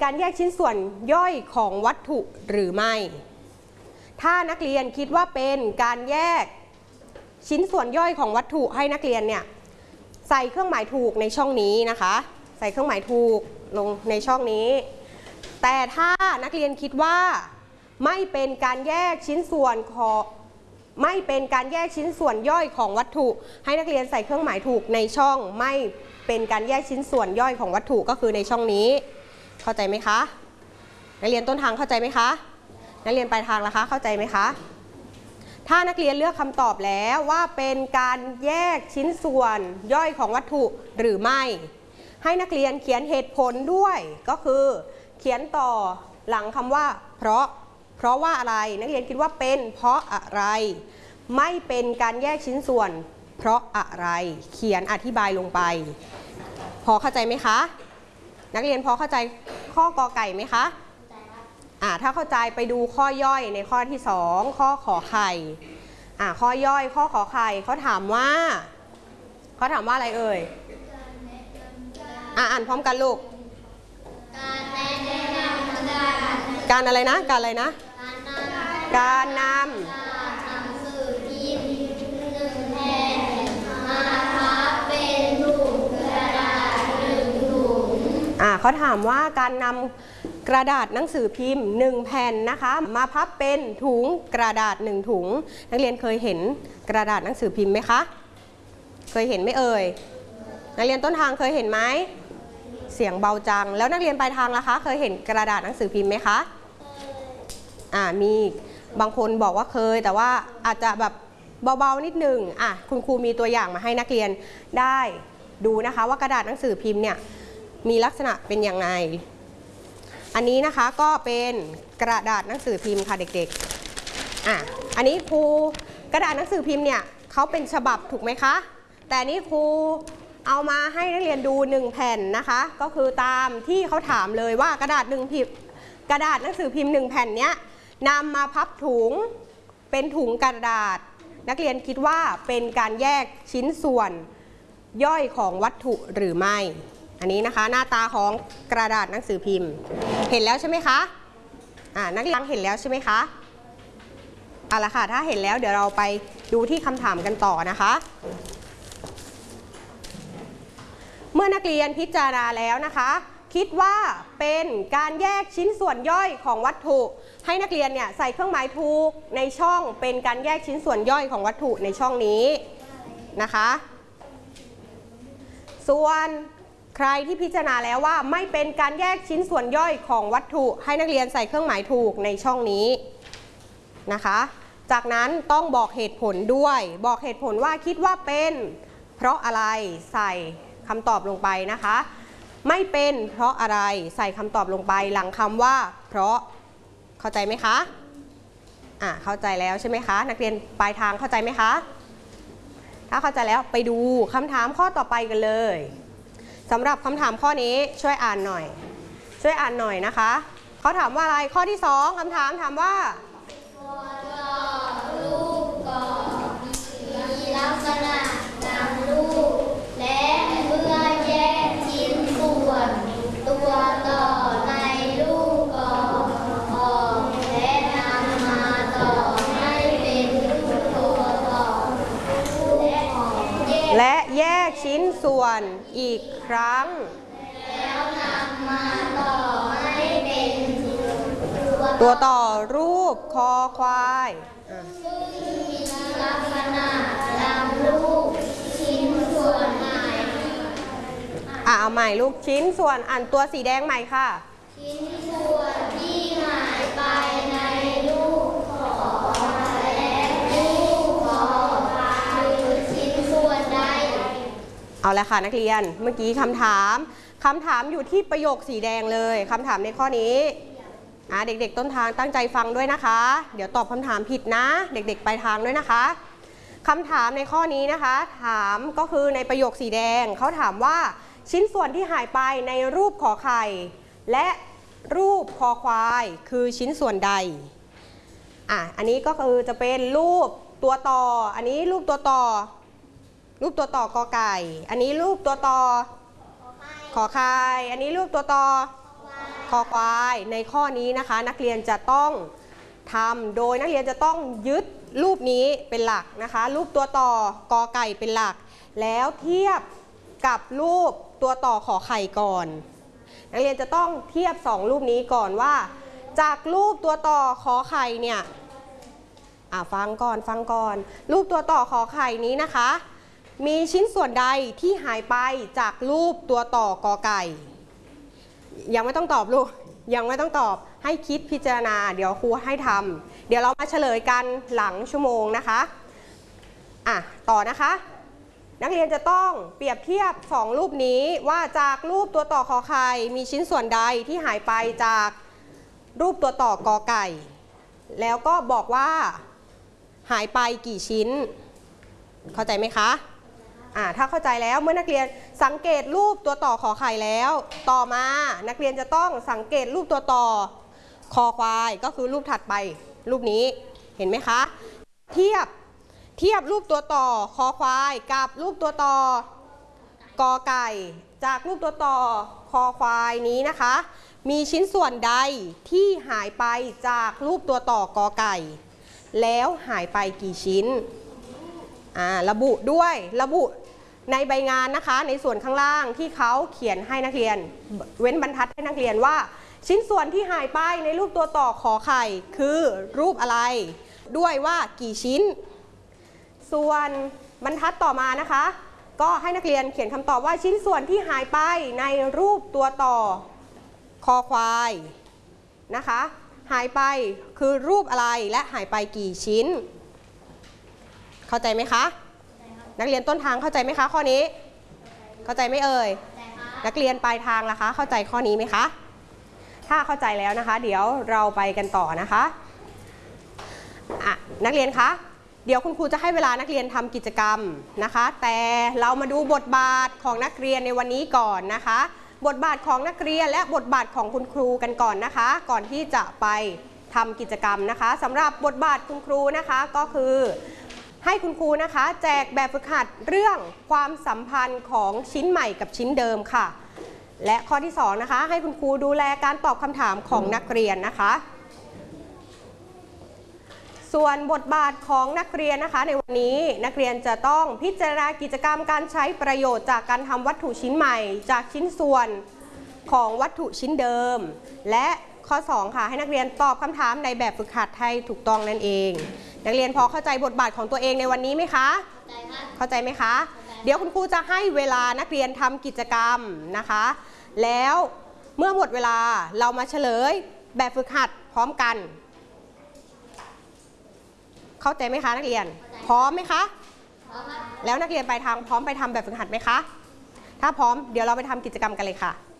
การแยกชิ้นส่วนย่อยของวัตถุหรือไม่ถ้านักเรียนคิดว่าเป็นการแยกชิ้นส่วนย่อยของวัตถุให้นักเรียนเนี่ยใส่เครื่องหมายถูกในช่องนี้นะคะใส่เครื่องหมายถูกลงในช่องนี้แต่ถ้านักเรียนคิดว่าไม่เป็นการแยกชิ้นส่วนไม่เป็นการแยกชิ้นส่วนย่อยของวัตถุให้นักเรียนใส่เครื่องหมายถูกในช่องไม่เป็นการแยกชิ้นส่วนย่อยของวัตถุก็คือในช่องนี้เข้าใจไหมคะนักเรียนต้นทางเข้าใจไหมคะนักเรียนปลายทางล่ะคะเข้าใจไหมคะถ้านักเรียนเลือกคำตอบแล้วว่าเป็นการแยกชิ้นส่วนย่อยของวัตถุหรือไม่ให้นักเรียนเขียนเหตุผลด้วยก็คือเขียนต่อหลังคำว่าเพราะว่าอะไรนักเรียนคิดว่าเป็นเพราะอะไรไม่เป็นการแยกชิ้นส่วนเพราะอะไรเขียนอธิบายลงไปพอเข้าใจไหมคะนักเรียนพอเข้าใจข้อกอไก่ไหมคะถ้าเข้าใจไปดูข้อย่อยในข้อที่2ข้อขอไข่ข้อย่อยข้อขอไข่เขาถามว่าอะไรเอ่ยอ่านพร้อมกันลูกการอะไรนะการอะไรนะการนำเขาถามว่าการนำกระดาษหนังสือพิมพ์1แผ่นนะคะมาพับเป็นถุงกระดาษ1ถุงนักเรียนเคยเห็นกระดาษหนังสือพิมพ์ไหมคะเคยเห็นไหมเอ่ยนักเรียนต้นทางเคยเห็นไหมเสียงเบาจังแล้วนักเรียนปลายทางล่ะคะเคยเห็นกระดาษหนังสือพิมพ์ไหมคะมีบางคนบอกว่าเคยแต่ว่าอาจจะแบบเบาๆนิดหนึ่งคุณครูมีตัวอย่างมาให้นักเรียนได้ดูนะคะว่ากระดาษหนังสือพิมพ์เนี่ยมีลักษณะเป็นยังไงอันนี้นะคะก็เป็นกระดาษหนังสือพิมพ์ค่ะเด็กๆอันนี้ครูกระดาษหนังสือพิมพ์เนี่ยเขาเป็นฉบับถูกไหมคะแต่นี่ครูเอามาให้นักเรียนดู1แผ่นนะคะก็คือตามที่เขาถามเลยว่ากระดาษหนังสือพิมพ์1แผ่นเนี้ยนำมาพับถุงเป็นถุงกระดาษนักเรียนคิดว่าเป็นการแยกชิ้นส่วนย่อยของวัตถุหรือไม่อันนี้นะคะหน้าตาของกระดาษหนังสือพิมพ์เห็นแล้วใช่ไหมคะนักเรียนเห็นแล้วใช่ไหมคะเอาละค่ะถ้าเห็นแล้วเดี๋ยวเราไปดูที่คำถามกันต่อนะคะเมื่อนักเรียนพิจารณาแล้วนะคะคิดว่าเป็นการแยกชิ้นส่วนย่อยของวัตถุให้นักเรียนเนี่ยใส่เครื่องหมายถูกในช่องเป็นการแยกชิ้นส่วนย่อยของวัตถุในช่องนี้นะคะส่วนใครที่พิจารณาแล้วว่าไม่เป็นการแยกชิ้นส่วนย่อยของวัตถุให้นักเรียนใส่เครื่องหมายถูกในช่องนี้นะคะจากนั้นต้องบอกเหตุผลด้วยบอกเหตุผลว่าคิดว่าเป็นเพราะอะไรใส่คำตอบลงไปนะคะไม่เป็นเพราะอะไรใส่คำตอบลงไปหลังคำว่าเพราะเข้าใจไหมคะเข้าใจแล้วใช่ไหมคะนักเรียนปลายทางเข้าใจไหมคะถ้าเข้าใจแล้วไปดูคำถามข้อต่อไปกันเลยสำหรับคำถามข้อนี้ช่วยอ่านหน่อยนะคะเขาถามว่าอะไรข้อที่2คำถามถามว่ารูปก่อมีลักษณะนำรูปและเมื่อแยกชิ้นส่วนตัวต่อในรูปก่อออกและนำมาต่อให้เป็นรูปตัวต่อและแยกชิ้นส่วนอีกครั้งแล้วนำมาต่อให้เป็นตัวต่อรูปคอควายซึ่งมีลักษณะนำรูปชิ้นส่วนใหม่เอาใหม่ลูกชิ้นส่วนอ่านตัวสีแดงใหม่ค่ะชิ้นส่วนที่หายไปในรูปของและรูปของคือชิ้นส่วนใดเอาละค่ะนักเรียนเมื่อกี้คำถามอยู่ที่ประโยคสีแดงเลยคำถามในข้อนี้เด็กๆต้นทางตั้งใจฟังด้วยนะคะเดี๋ยวตอบคำถามผิดนะเด็กๆปลายทางด้วยนะคะคำถามในข้อนี้นะคะถามก็คือในประโยคสีแดงเขาถามว่าชิ้นส่วนที่หายไปในรูปขอไข่และรูปคอควายคือชิ้นส่วนใดอันนี้ก็คือจะเป็นรูปตัวต่ออันนี้รูปตัวต่อกอไก่อันนี้รูปตัวต่อขอไข่อันนี้รูปตัวต่อคอควายในข้อนี้นะคะนักเรียนจะต้องทำโดยนักเรียนจะต้องยึดรูปนี้เป็นหลักนะคะรูปตัวต่อกอไก่เป็นหลักแล้วเทียบกับรูปตัวต่อขอไข่ก่อนนักเรียนจะต้องเทียบ2รูปนี้ก่อนว่าจากรูปตัวต่อขอไข่เนี่ยฟังก่อนรูปตัวต่อขอไข่นี้นะคะมีชิ้นส่วนใดที่หายไปจากรูปตัวต่อกอไก่ยังไม่ต้องตอบลูกยังไม่ต้องตอบให้คิดพิจารณาเดี๋ยวครูให้ทำเดี๋ยวเรามาเฉลยกันหลังชั่วโมงนะคะต่อนะคะนักเรียนจะต้องเปรียบเทียบ2รูปนี้ว่าจากรูปตัวต่อขอไข่มีชิ้นส่วนใดที่หายไปจากรูปตัวต่อกอไก่แล้วก็บอกว่าหายไปกี่ชิ้นเข้าใจไหมคะถ้าเข้าใจแล้วเมื่อนักเรียนสังเกตรูปตัวต่อขอไข่แล้วต่อมานักเรียนจะต้องสังเกตรูปตัวต่อคอควายก็คือรูปถัดไปรูปนี้เห็นไหมคะเทียบรูปตัวต่อคอควายกับรูปตัวต่อกอไก่จากรูปตัวต่อคอควายนี้นะคะมีชิ้นส่วนใดที่หายไปจากรูปตัวต่อกอไก่แล้วหายไปกี่ชิ้นระบุด้วยระบุในใบงานนะคะในส่วนข้างล่างที่เขาเขียนให้นักเรียนเว้นบรรทัดให้นักเรียนว่าชิ้นส่วนที่หายไปในรูปตัวต่อขอไข่คือรูปอะไรด้วยว่ากี่ชิ้นส่วนบรรทัดต่อมานะคะก็ให้นักเรียนเขียนคำตอบว่าชิ้นส่วนที่หายไปในรูปตัวต่อคอควายนะคะหายไปคือรูปอะไรและหายไปกี่ชิ้นเข้าใจไหมคะนักเรียนต้นทางเข้าใจไหมคะข้อนี้เข้าใจไหมเอ่ยนักเรียนปลายทางล่ะคะเข้าใจข้อนี้ไหมคะถ้าเข้าใจแล้วนะคะเดี๋ยวเราไปกันต่อนะคะนักเรียนคะเดี๋ยวคุณครูจะให้เวลานักเรียนทำกิจกรรมนะคะแต่เรามาดูบทบาทของนักเรียนในวันนี้ก่อนนะคะบทบาทของนักเรียนและบทบาทของคุณครูกันก่อนนะคะก่อนที่จะไปทำกิจกรรมนะคะสำหรับบทบาทคุณครูนะคะก็คือให้คุณครูนะคะแจกแบบฝึกหัดเรื่องความสัมพันธ์ของชิ้นใหม่กับชิ้นเดิมค่ะและข้อที่2นะคะให้คุณครูดูแลการตอบคำถามของนักเรียนนะคะส่วนบทบาทของนักเรียนนะคะในวันนี้นักเรียนจะต้องพิจารณากิจกรรมการใช้ประโยชน์จากการทำวัตถุชิ้นใหม่จากชิ้นส่วนของวัตถุชิ้นเดิมและข้อ2ค่ะให้นักเรียนตอบคำถามในแบบฝึกหัดให้ถูกต้องนั่นเองนักเรียนพอเข้าใจบทบาทของตัวเองในวันนี้ไหมคะเข้าใจไหมคะเดี๋ยวคุณครูจะให้เวลานักเรียนทำกิจกรรมนะคะแล้วเมื่อหมดเวลาเรามาเฉลยแบบฝึกหัดพร้อมกันเข้าใจไหมคะนักเรียนพร้อมไหมคะพร้อมแล้วนักเรียนไปทางพร้อมไปทำแบบฝึกหัดไหมคะถ้าพร้อมเดี๋ยวเราไปทำกิจกรรมกันเลยค่ะ